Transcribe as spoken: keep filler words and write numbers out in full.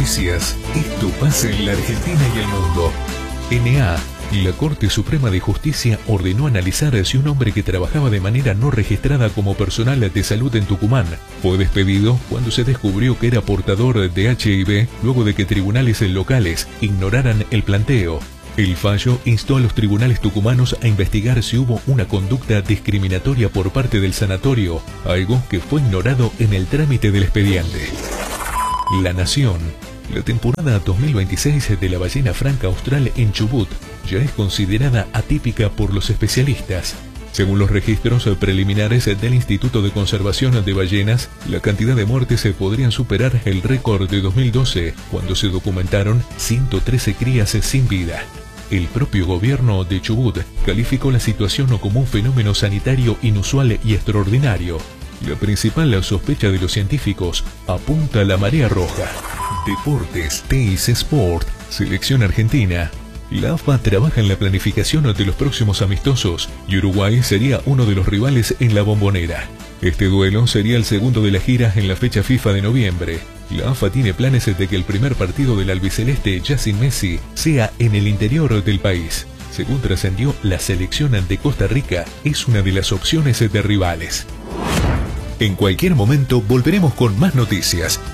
Noticias. Esto pasa en la Argentina y el mundo. N A. La Corte Suprema de Justicia ordenó analizar si un hombre que trabajaba de manera no registrada como personal de salud en Tucumán fue despedido cuando se descubrió que era portador de H I V luego de que tribunales locales ignoraran el planteo. El fallo instó a los tribunales tucumanos a investigar si hubo una conducta discriminatoria por parte del sanatorio, algo que fue ignorado en el trámite del expediente. La Nación. La temporada dos mil veintiséis de la ballena franca austral en Chubut ya es considerada atípica por los especialistas. Según los registros preliminares del Instituto de Conservación de Ballenas, la cantidad de muertes podrían superar el récord de dos mil doce, cuando se documentaron ciento trece crías sin vida. El propio gobierno de Chubut calificó la situación como un fenómeno sanitario inusual y extraordinario. La principal sospecha de los científicos apunta a la marea roja. Deportes, Teis Sport, Selección Argentina. La A F A trabaja en la planificación de los próximos amistosos y Uruguay sería uno de los rivales en la Bombonera. Este duelo sería el segundo de la gira en la fecha FIFA de noviembre. La A F A tiene planes de que el primer partido del albiceleste ya sin Messi sea en el interior del país. Según trascendió, la selección de Costa Rica es una de las opciones de rivales. En cualquier momento volveremos con más noticias.